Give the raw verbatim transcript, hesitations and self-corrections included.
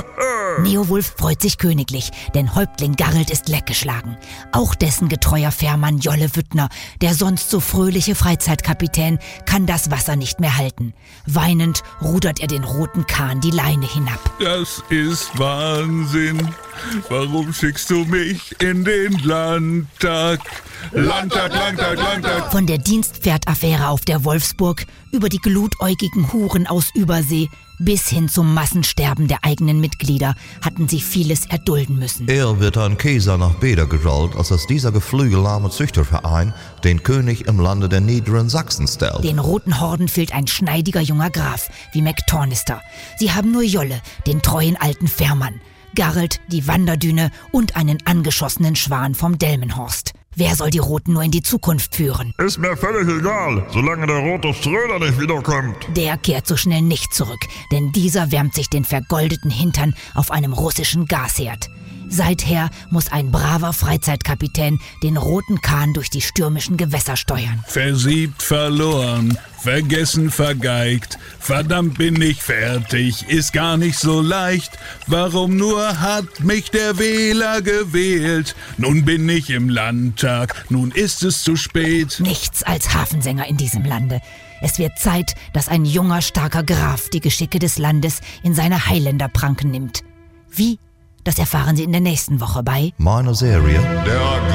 Neowulf freut sich königlich, denn Häuptling Garrelt ist leckgeschlagen. Auch dessen getreuer Fährmann Jolle Wüttner, der sonst so fröhliche Freizeitkapitän, kann das Wasser nicht mehr halten. Weinend rudert er den roten Kahn die Leine hinab. Das ist Wahnsinn. Warum schickst du mich in den Landtag? Landtag, Landtag, Landtag. Von der Dienstpferdaffäre auf der Wolfsburg über die glutäugigen Huren aus Übersee bis hin zum Massensterben der eigenen Mitglieder hatten sie vieles erdulden müssen. Er wird ein Käser nach Beder gerollt, als dass dieser geflügelarme Züchterverein den König im Lande der niederen Sachsen stellt. Den Roten Horden fehlt ein schneidiger junger Graf wie McTornister. Sie haben nur Jolle, den treuen alten Fährmann, Garrelt, die Wanderdüne und einen angeschossenen Schwan vom Delmenhorst. Wer soll die Roten nur in die Zukunft führen? Ist mir völlig egal, solange der rote Ströder nicht wiederkommt. Der kehrt so schnell nicht zurück, denn dieser wärmt sich den vergoldeten Hintern auf einem russischen Gasherd. Seither muss ein braver Freizeitkapitän den roten Kahn durch die stürmischen Gewässer steuern. Versiebt, verloren, vergessen, vergeigt. Verdammt bin ich fertig, ist gar nicht so leicht. Warum nur hat mich der Wähler gewählt? Nun bin ich im Landtag, nun ist es zu spät. Nichts als Hafensänger in diesem Lande. Es wird Zeit, dass ein junger, starker Graf die Geschicke des Landes in seine Highlander-Pranken nimmt. Wie? Das erfahren Sie in der nächsten Woche bei Meine Serie. Der